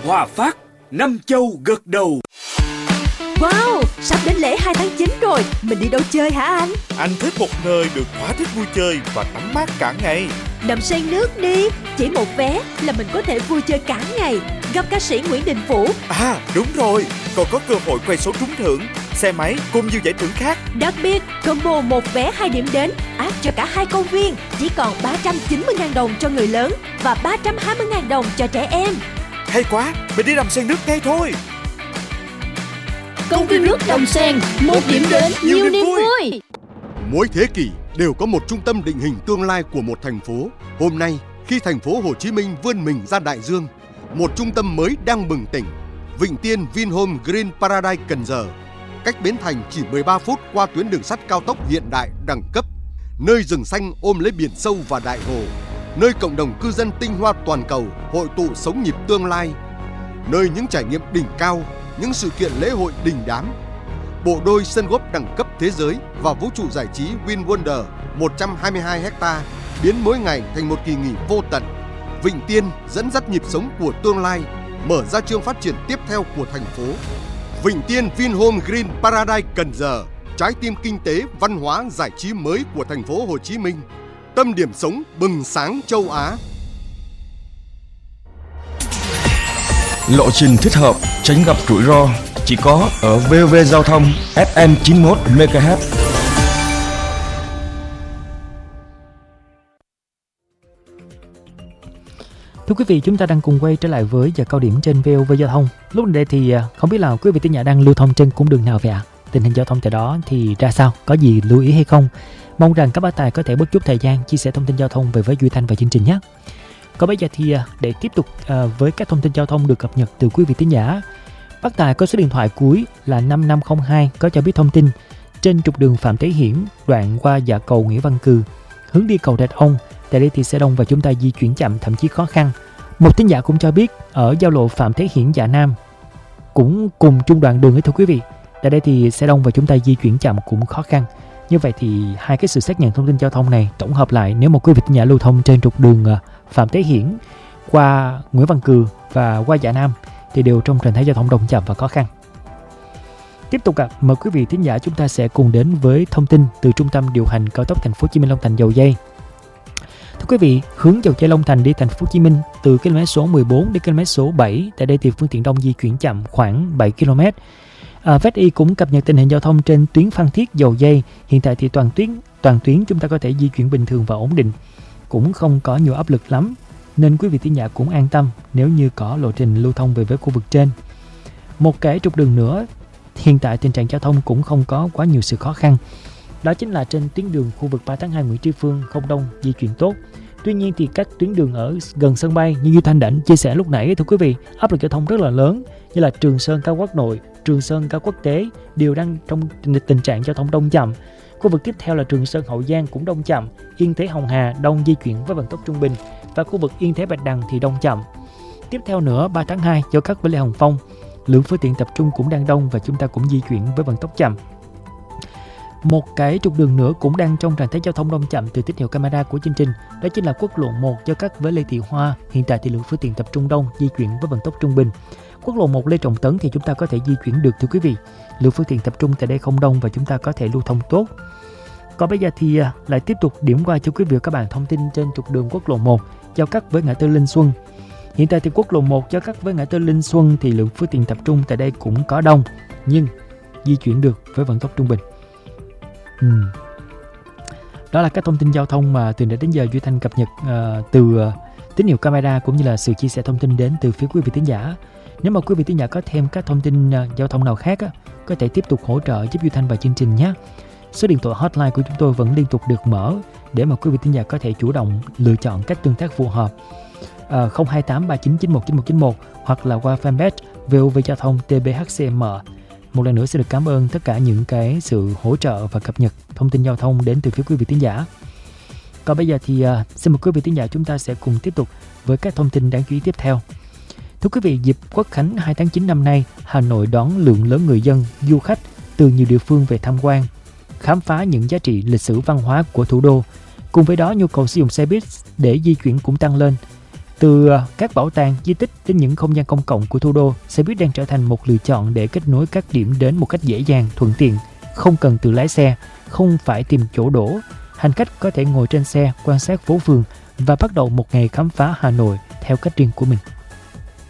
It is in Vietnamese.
Hòa Phát, năm châu gật đầu. Wow, sắp đến lễ 2 tháng 9 rồi. Mình đi đâu chơi hả anh? Anh thích một nơi được thỏa thích vui chơi và tắm mát cả ngày. Đầm sen nước đi. Chỉ một vé là mình có thể vui chơi cả ngày. Gặp ca sĩ Nguyễn Đình Vũ. À đúng rồi, còn có cơ hội quay số trúng thưởng, xe máy cùng nhiều giải thưởng khác. Đặc biệt, combo 1 vé 2 điểm đến áp cho cả 2 công viên chỉ còn 390.000 đồng cho người lớn và 320.000 đồng cho trẻ em. Hay quá, mình đi đầm sen nước ngay thôi. Công viên nước Đầm Sen, một điểm đến, nhiều niềm vui. Mỗi thế kỷ đều có một trung tâm định hình tương lai của một thành phố. Hôm nay, khi thành phố Hồ Chí Minh vươn mình ra đại dương, một trung tâm mới đang bừng tỉnh. Vịnh Tiên Vinhome Green Paradise Cần Giờ, cách Bến Thành chỉ 13 phút qua tuyến đường sắt cao tốc hiện đại đẳng cấp. Nơi rừng xanh ôm lấy biển sâu và đại hồ, nơi cộng đồng cư dân tinh hoa toàn cầu hội tụ sống nhịp tương lai, nơi những trải nghiệm đỉnh cao, những sự kiện lễ hội đình đám. Bộ đôi sân golf đẳng cấp thế giới và vũ trụ giải trí Win Wonder 122 ha biến mỗi ngày thành một kỳ nghỉ vô tận. Vịnh Tiên dẫn dắt nhịp sống của tương lai, mở ra chương phát triển tiếp theo của thành phố. Vịnh Tiên Vinhome Green Paradise Cần Giờ, trái tim kinh tế, văn hóa, giải trí mới của thành phố Hồ Chí Minh, tâm điểm sống bừng sáng châu Á. Lộ trình thích hợp, tránh gặp rủi ro chỉ có ở VOV Giao thông FM 91 MHz. Thưa quý vị, chúng ta đang cùng quay trở lại với giờ cao điểm trên VOV Giao thông. Lúc này thì không biết là quý vị thính giả đang lưu thông trên cung đường nào vậy ạ? Tình hình giao thông tại đó thì ra sao? Có gì lưu ý hay không? Mong rằng các bác tài có thể bớt chút thời gian chia sẻ thông tin giao thông về với Duy Thanh và chương trình nhé. Còn bây giờ thì để tiếp tục với các thông tin giao thông được cập nhật từ quý vị thính giả, bác tài có số điện thoại cuối là 5502 có cho biết thông tin trên trục đường Phạm Thế Hiển đoạn qua dạ cầu Nguyễn Văn Cừ hướng đi cầu Rạch Ông, tại đây thì xe đông và chúng ta di chuyển chậm, thậm chí khó khăn. Một thính giả cũng cho biết ở giao lộ Phạm Thế Hiển Dạ Nam cũng cùng chung đoạn đường ấy thưa quý vị, tại đây thì xe đông và chúng ta di chuyển chậm cũng khó khăn. Như vậy thì hai cái sự xác nhận thông tin giao thông này tổng hợp lại, nếu một quý vị thính giả lưu thông trên trục đường Phạm Thế Hiển qua Nguyễn Văn Cừ và qua Dạ Nam thì đều trong trạng thái giao thông đông chậm và khó khăn. Tiếp tục mời quý vị thính giả chúng ta sẽ cùng đến với thông tin từ trung tâm điều hành cao tốc Thành phố Hồ Chí Minh Long Thành Dầu Giây. Thưa quý vị, hướng Dầu Giây Long Thành đi Thành phố Hồ Chí Minh từ km số 14 đến km số 7, tại đây thì phương tiện đông di chuyển chậm khoảng 7 km. VETI cũng cập nhật tình hình giao thông trên tuyến Phan Thiết Dầu Giây. Hiện tại thì toàn tuyến chúng ta có thể di chuyển bình thường và ổn định, cũng không có nhiều áp lực lắm, nên quý vị thính giả cũng an tâm nếu như có lộ trình lưu thông về với khu vực trên. Một cái trục đường nữa, hiện tại tình trạng giao thông cũng không có quá nhiều sự khó khăn. Đó chính là trên tuyến đường khu vực 3 tháng 2 Nguyễn Tri Phương không đông, di chuyển tốt. Tuy nhiên thì các tuyến đường ở gần sân bay như Duy Thanh đã chia sẻ lúc nãy thưa quý vị, áp lực giao thông rất là lớn, như là Trường Sơn Cao Quốc Nội, Trường Sơn Cao Quốc Tế đều đang trong tình trạng giao thông đông chậm. Khu vực tiếp theo là Trường Sơn Hậu Giang cũng đông chậm, Yên Thế Hồng Hà đông di chuyển với vận tốc trung bình, và khu vực Yên Thế Bạch Đằng thì đông chậm. Tiếp theo nữa 3 tháng 2 giao cắt với Lê Hồng Phong, lượng phương tiện tập trung cũng đang đông và chúng ta cũng di chuyển với vận tốc chậm. Một cái trục đường nữa cũng đang trong trạng thái giao thông đông chậm từ tín hiệu camera của chương trình, đó chính là quốc lộ 1 giao cắt với Lê Thị Hoa. Hiện tại thì lượng phương tiện tập trung đông, di chuyển với vận tốc trung bình. Quốc lộ 1 Lê Trọng Tấn thì chúng ta có thể di chuyển được thưa quý vị. Lượng phương tiện tập trung tại đây không đông và chúng ta có thể lưu thông tốt. Còn bây giờ thì lại tiếp tục điểm qua cho quý vị và các bạn thông tin trên trục đường quốc lộ 1 giao cắt với ngã tư Linh Xuân. Hiện tại thì quốc lộ 1 giao cắt với ngã tư Linh Xuân thì lượng phương tiện tập trung tại đây cũng có đông, nhưng di chuyển được với vận tốc trung bình. Đó là các thông tin giao thông mà từ nãy đến giờ Duy Thanh cập nhật từ tín hiệu camera cũng như là sự chia sẻ thông tin đến từ phía quý vị thính giả. Nếu mà quý vị thính giả có thêm các thông tin giao thông nào khác có thể tiếp tục hỗ trợ giúp Duy Thanh và chương trình nhé. Số điện thoại hotline của chúng tôi vẫn liên tục được mở để mà quý vị thính giả có thể chủ động lựa chọn cách tương tác phù hợp. 028 3991 9191 hoặc là qua fanpage VOV Giao thông TBHCM. Một lần nữa xin được cảm ơn tất cả những cái sự hỗ trợ và cập nhật thông tin giao thông đến từ phía quý vị thính giả. Còn bây giờ thì xin mời quý vị thính giả chúng ta sẽ cùng tiếp tục với các thông tin đáng chú ý tiếp theo. Thưa quý vị, dịp Quốc khánh 2 tháng 9 năm nay, Hà Nội đón lượng lớn người dân, du khách từ nhiều địa phương về tham quan, khám phá những giá trị lịch sử văn hóa của thủ đô. Cùng với đó, nhu cầu sử dụng xe buýt để di chuyển cũng tăng lên. Từ các bảo tàng, di tích đến những không gian công cộng của thủ đô, xe buýt đang trở thành một lựa chọn để kết nối các điểm đến một cách dễ dàng, thuận tiện, không cần tự lái xe, không phải tìm chỗ đỗ. Hành khách có thể ngồi trên xe, quan sát phố phường và bắt đầu một ngày khám phá Hà Nội theo cách riêng của mình.